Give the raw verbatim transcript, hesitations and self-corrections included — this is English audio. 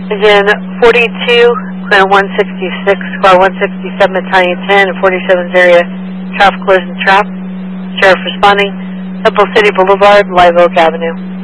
Engine forty-two, Clan one sixty-six, Squad one sixty-seven, Battalion ten, and forty-seven's area traffic collision trap. Sheriff responding, Temple City Boulevard, Live Oak Avenue.